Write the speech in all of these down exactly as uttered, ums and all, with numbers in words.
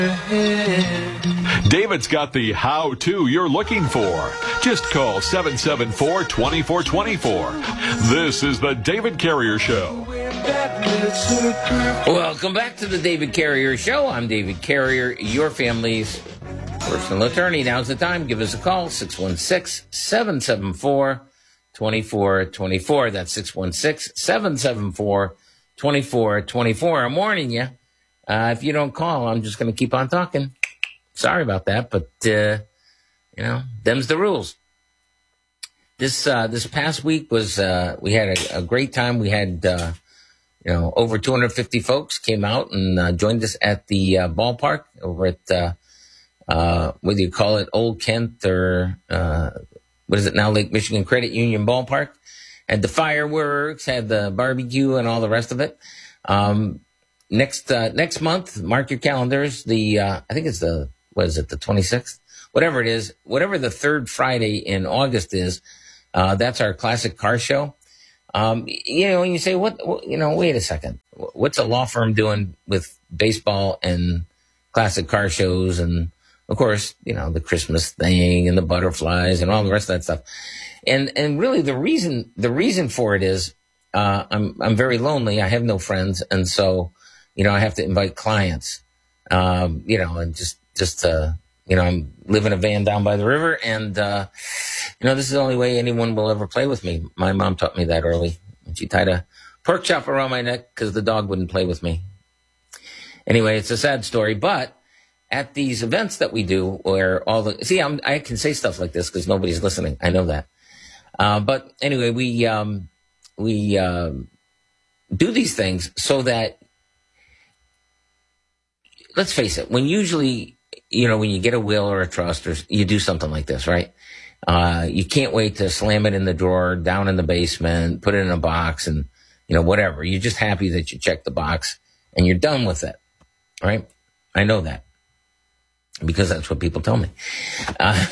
David's got the how-to you're looking for. Just call seven seven four, two four two four. This is the David Carrier Show. Welcome back to the David Carrier Show. I'm David Carrier, your family's personal attorney. Now's the time. Give us a call, six one six, seven seven four, two four two four. That's six one six, seven seven four, two four two four. I'm warning you. Uh, if you don't call, I'm just going to keep on talking. Sorry about that, but, uh, you know, them's the rules. This uh, this past week was, uh, we had a, a great time. We had, uh, you know, over two hundred fifty folks came out and uh, joined us at the uh, ballpark over at, uh, uh, whether you call it Old Kent or, uh, what is it now, Lake Michigan Credit Union Ballpark. Had the fireworks, had the barbecue and all the rest of it. Um, next uh, next month, mark your calendars. The uh, I think it's the, what is it, the twenty-sixth? Whatever it is, whatever the third Friday in August is, uh, that's our classic car show. Um, you know, and you say, what, what, you know, wait a second. What's a law firm doing with baseball and classic car shows? And of course, you know, the Christmas thing and the butterflies and all the rest of that stuff. And, and really the reason, the reason for it is, uh, I'm, I'm very lonely. I have no friends. And so, you know, I have to invite clients, um, you know, and just, just, uh, you know, I'm live in a van down by the river, and, uh, you know, this is the only way anyone will ever play with me. My mom taught me that early. She tied a pork chop around my neck because the dog wouldn't play with me. Anyway, it's a sad story, but at these events that we do where all the, see, I'm, I can say stuff like this because nobody's listening. I know that. Uh, but anyway, we, um, we, uh, do these things so that, let's face it, when usually, you know, when you get a will or a trust or you do something like this, right? Uh, you can't wait to slam it in the drawer, down in the basement, put it in a box and, you know, whatever. You're just happy that you checked the box and you're done with it, right? I know that because that's what people tell me. Uh,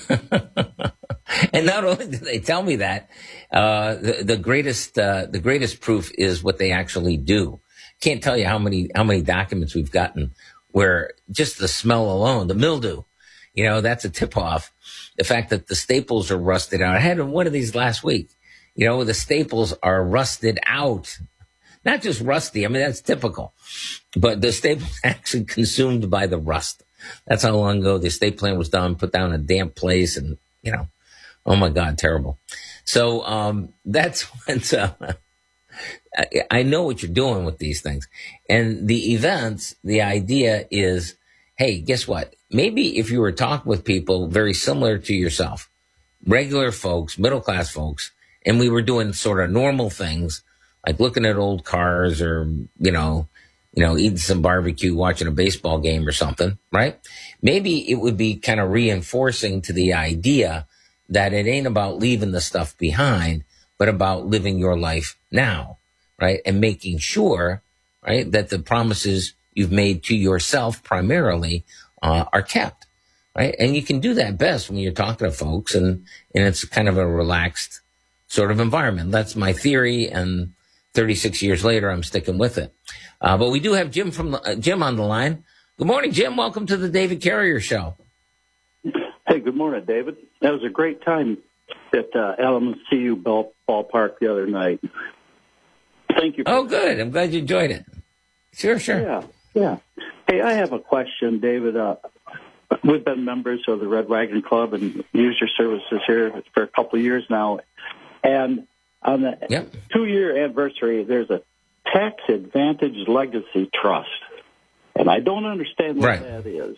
and not only do they tell me that, uh, the, the greatest, uh, the greatest proof is what they actually do. Can't tell you how many, how many documents we've gotten where just the smell alone, the mildew, you know, that's a tip off. The fact that the staples are rusted out. I had one of these last week. You know, the staples are rusted out. Not just rusty. I mean, that's typical. But the staples actually consumed by the rust. That's how long ago the estate plan was done, put down in a damp place and, you know, oh my God, terrible. So, um, that's what, uh, I know what you're doing with these things. And the events, the idea is, hey, guess what? Maybe if you were talking with people very similar to yourself, regular folks, middle-class folks, and we were doing sort of normal things, like looking at old cars or, you know, you know, eating some barbecue, watching a baseball game or something, right? Maybe it would be kind of reinforcing to the idea that it ain't about leaving the stuff behind, but about living your life now, right? And making sure, right, that the promises you've made to yourself primarily uh, are kept, right? And you can do that best when you're talking to folks and, and it's kind of a relaxed sort of environment. That's my theory, and thirty-six years later, I'm sticking with it. Uh, but we do have Jim from the, uh, Jim on the line. Good morning, Jim. Welcome to the David Carrier Show. Hey, good morning, David. That was a great time at uh, L M C U ball, ballpark the other night. Thank you. Oh, good. I'm glad you enjoyed it. Sure, sure. Yeah, yeah. Hey, I have a question, David. Uh, we've been members of the Red Wagon Club and used your services here for a couple of years now. And on the yep. two-year anniversary, there's a tax advantage legacy trust. And I don't understand what right. that is.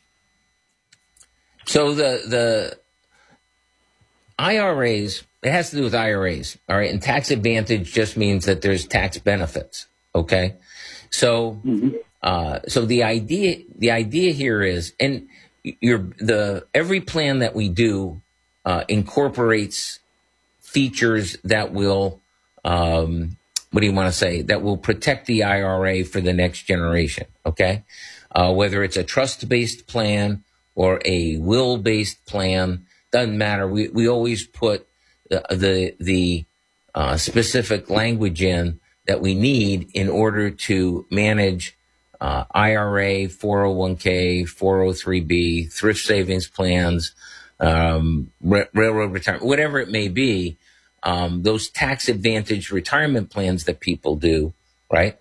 So the the I R As, it has to do with I R As, all right? And tax advantage just means that there's tax benefits, okay? So mm-hmm. uh, so the idea the idea here is, and you're, the every plan that we do uh, incorporates features that will, um, what do you want to say, that will protect the I R A for the next generation, okay? Uh, whether it's a trust-based plan or a will-based plan, doesn't matter. We we always put the the, the uh, specific language in that we need in order to manage uh, I R A, four oh one k, four oh three b, thrift savings plans, um, ra- railroad retirement, whatever it may be, um, those tax advantage retirement plans that people do, right?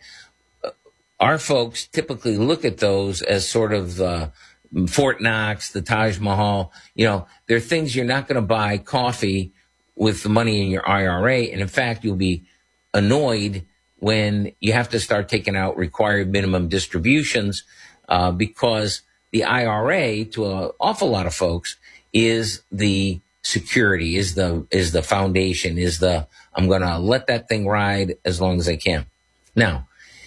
Our folks typically look at those as sort of the Fort Knox, the Taj Mahal. You know, they're things you're not going to buy coffee with the money in your I R A. And in fact, you'll be annoyed when you have to start taking out required minimum distributions, uh, because the I R A, to an awful lot of folks, is the security, is the is the foundation, is the, I'm going to let that thing ride as long as I can. Now,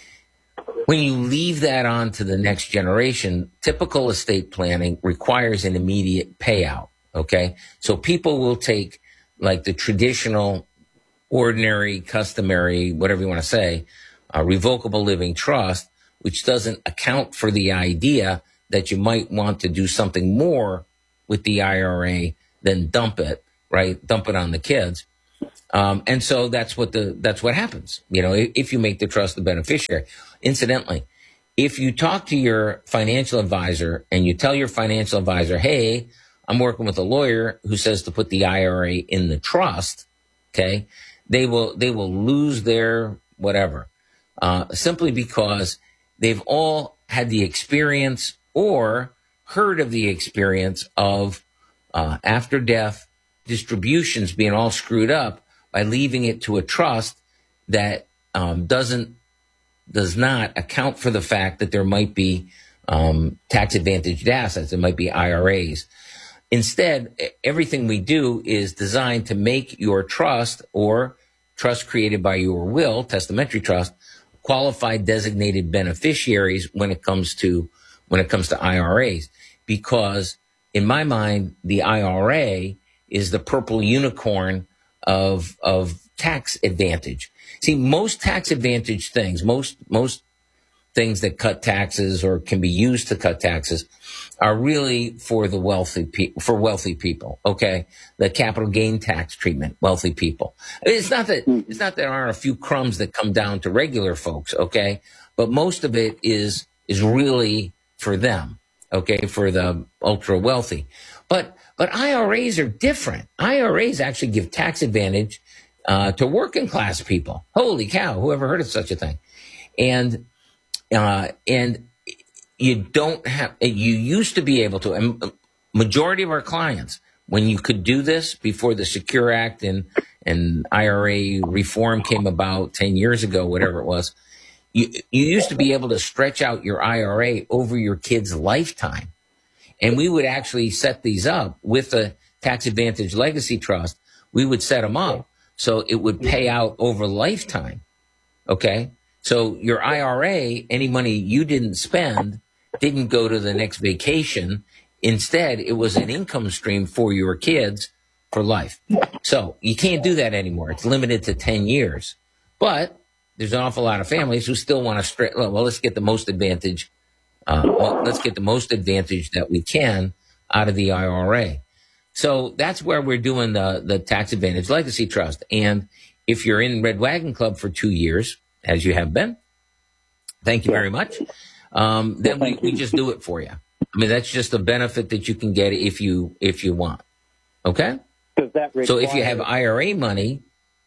when you leave that on to the next generation, typical estate planning requires an immediate payout, okay? So people will take like the traditional, ordinary, customary, whatever you want to say, uh, revocable living trust, which doesn't account for the idea that you might want to do something more with the I R A than dump it, right? Dump it on the kids. Um, and so that's what the, that's what happens. You know, if you make the trust the beneficiary. Incidentally, if you talk to your financial advisor and you tell your financial advisor, hey, I'm working with a lawyer who says to put the I R A in the trust, okay, they will, they will lose their whatever, uh, simply because they've all had the experience or heard of the experience of, uh, after death distributions being all screwed up by leaving it to a trust that, um, doesn't, does not account for the fact that there might be, um, tax advantaged assets. There might be I R As. Instead, everything we do is designed to make your trust or trust created by your will, testamentary trust, qualified designated beneficiaries when it comes to, when it comes to I R As. Because in my mind, the I R A is the purple unicorn of, of tax advantage. See, most tax advantage things, most, most things that cut taxes or can be used to cut taxes are really for the wealthy people, for wealthy people. Okay. The capital gain tax treatment, wealthy people. It's not that, it's not that there aren't a few crumbs that come down to regular folks. Okay. But most of it is, is really for them. Okay. For the ultra wealthy. But, but I R As are different. I R As actually give tax advantage, uh, to working class people. Holy cow. Whoever heard of such a thing? And, uh, and, you don't have, you used to be able to, and majority of our clients, when you could do this before the Secure Act and, and I R A reform came about ten years ago, whatever it was, you, you used to be able to stretch out your I R A over your kid's lifetime. And we would actually set these up with a tax advantage legacy trust. We would set them up so it would pay out over lifetime. Okay. So your I R A, any money you didn't spend, didn't go to the next vacation. Instead, it was an income stream for your kids for life. So you can't do that anymore. It's limited to ten years. But there's an awful lot of families who still want to stretch. Well, let's get the most advantage. Uh, well, let's get the most advantage that we can out of the I R A. So that's where we're doing the, the tax advantage legacy trust. And if you're in Red Wagon Club for two years, as you have been, thank you very much. Um, then we, we just do it for you. I mean, that's just a benefit that you can get if you, if you want. Okay. Does that require, so if you have I R A money,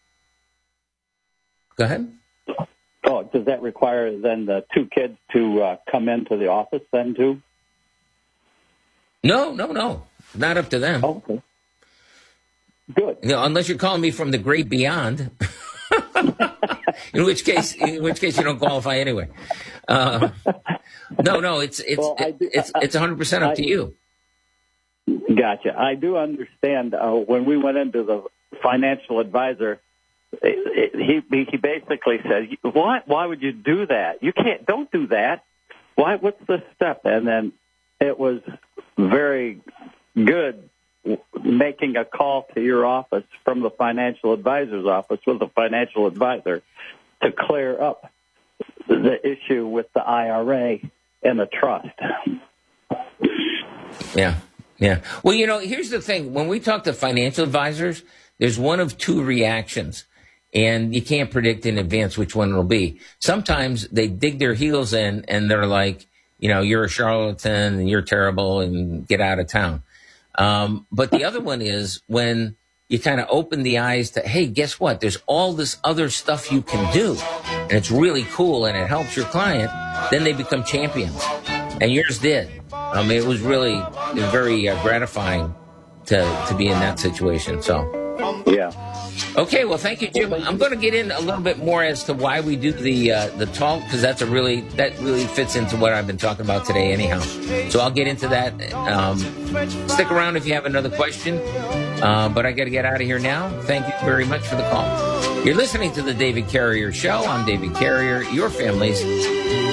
go ahead. Oh, does that require then the two kids to uh, come into the office then too? No, no, no, not up to them. Oh, okay. Good. You know, unless you're calling me from the great beyond. In which case, in which case, you don't qualify anyway. Uh, no, no, it's it's well, it, do, it's it's one hundred percent up I, to you. Gotcha. I do understand. Uh, when we went into the financial advisor, it, it, he he basically said, "Why why would you do that? You can't. Don't do that. Why? What's the step?" And then it was very good making a call to your office from the financial advisor's office with a financial advisor to clear up the issue with the I R A and the trust. Yeah, yeah. Well, you know, here's the thing. When we talk to financial advisors, there's one of two reactions. And you can't predict in advance which one it'll be. Sometimes they dig their heels in and they're like, you know, you're a charlatan and you're terrible and get out of town. Um, but the other one is when you kind of open the eyes to, hey, guess what? There's all this other stuff you can do. And it's really cool and it helps your client. Then they become champions. And yours did. I mean, it was really it was very uh, gratifying to, to be in that situation. So, yeah. Okay, well, thank you, Jim. I'm going to get in a little bit more as to why we do the uh, the talk, because that's a really that really fits into what I've been talking about today, anyhow. So I'll get into that. Um, stick around if you have another question. Uh, but I got to get out of here now. Thank you very much for the call. You're listening to the David Carrier Show. I'm David Carrier, your family's